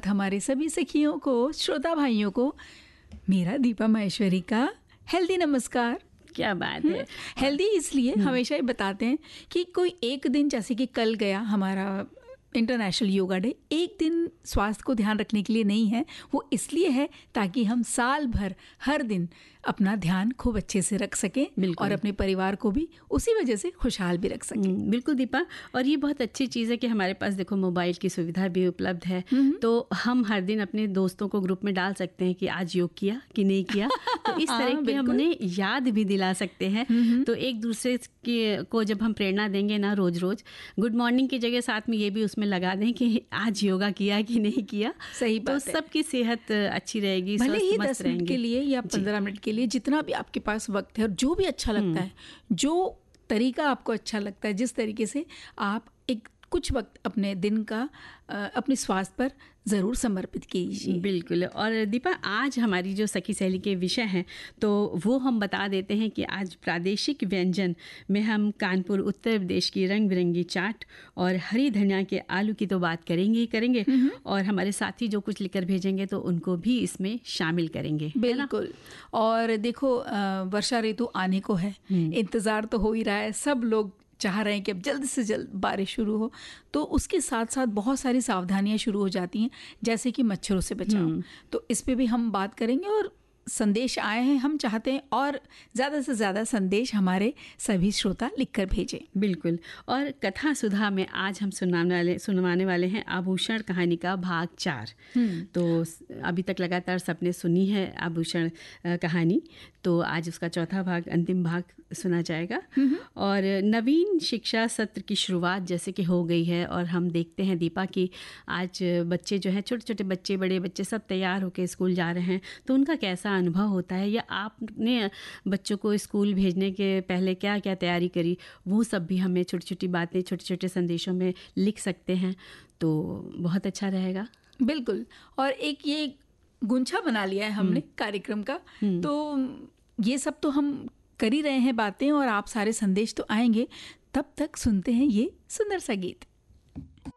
साथ हमारे सभी सखियों को, श्रोता भाइयों को मेरा दीपा माहेश्वरी का हेल्दी नमस्कार। क्या बात है। हेल्दी इसलिए हमेशा ही बताते हैं कि कोई एक दिन, जैसे कि कल गया हमारा इंटरनेशनल योगा डे, एक दिन स्वास्थ्य को ध्यान रखने के लिए नहीं है, वो इसलिए है ताकि हम साल भर हर दिन अपना ध्यान खूब अच्छे से रख सकें और अपने परिवार को भी उसी वजह से खुशहाल भी रख सकें। बिल्कुल दीपा, और ये बहुत अच्छी चीज़ है कि हमारे पास देखो मोबाइल की सुविधा भी उपलब्ध है, तो हम हर दिन अपने दोस्तों को ग्रुप में डाल सकते हैं कि आज योग किया कि नहीं किया, तो इस तरह के हम उन्हें याद भी दिला सकते हैं। तो एक दूसरे को जब हम प्रेरणा देंगे ना रोज रोज, गुड मॉर्निंग की जगह साथ में ये भी उसमें लगा दें कि आज योगा किया कि नहीं किया, सही बात तो सबकी सेहत अच्छी रहेगी, भले ही 10 मिनट के लिए या 15 मिनट के लिए, जितना भी आपके पास वक्त है और जो भी अच्छा लगता है, जो तरीका आपको अच्छा लगता है, जिस तरीके से आप एक कुछ वक्त अपने दिन का अपने स्वास्थ्य पर ज़रूर समर्पित कीजिए। बिल्कुल। और दीपा, आज हमारी जो सखी सहेली के विषय हैं तो वो हम बता देते हैं कि आज प्रादेशिक व्यंजन में हम कानपुर उत्तर प्रदेश की रंग बिरंगी चाट और हरी धनिया के आलू की तो बात करेंगे ही करेंगे, और हमारे साथी जो कुछ लिखकर भेजेंगे तो उनको भी इसमें शामिल करेंगे। बिल्कुल। और देखो, वर्षा ऋतु आने को है, इंतज़ार तो हो ही रहा है, सब लोग चाह रहे हैं कि अब जल्द से जल्द बारिश शुरू हो, तो उसके साथ साथ बहुत सारी सावधानियां शुरू हो जाती हैं, जैसे कि मच्छरों से बचाओ। तो इस पे भी हम बात करेंगे और संदेश आए हैं, हम चाहते हैं और ज़्यादा से ज़्यादा संदेश हमारे सभी श्रोता लिखकर भेजें। बिल्कुल। और कथा सुधा में आज हम सुनवाने वाले हैं आभूषण कहानी का भाग 4। तो अभी तक लगातार सबने सुनी है आभूषण कहानी, तो आज उसका चौथा भाग, अंतिम भाग सुना जाएगा। और नवीन शिक्षा सत्र की शुरुआत जैसे कि हो गई है, और हम देखते हैं दीपा कि आज बच्चे जो हैं, छोटे छोटे बच्चे, बड़े बच्चे सब तैयार होकर स्कूल जा रहे हैं, तो उनका कैसा अनुभव होता है, या आपने बच्चों को स्कूल भेजने के पहले क्या क्या तैयारी करी, वो सब भी हमें छोटी छोटी बातें छोटे छोटे संदेशों में लिख सकते हैं, तो बहुत अच्छा रहेगा। बिल्कुल। और एक ये गुंछा बना लिया है हमने कार्यक्रम का, तो ये सब तो हम कर ही रहे हैं बातें, और आप सारे संदेश तो आएंगे। तब तक सुनते हैं ये सुंदर सा गीत।